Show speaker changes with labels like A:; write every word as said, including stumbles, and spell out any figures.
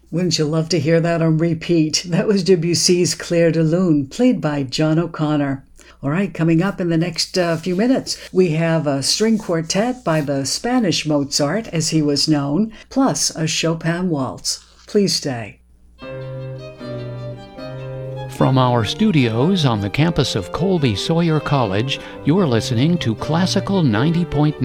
A: Wouldn't you love to hear that on repeat? That was Debussy's Clair de Lune, played by John O'Connor. All right, coming up in the next uh, few minutes, we have a string quartet by the Spanish Mozart, as he was known, plus a Chopin waltz. Please stay.
B: From our studios on the campus of Colby Sawyer College, you're listening to Classical ninety point nine.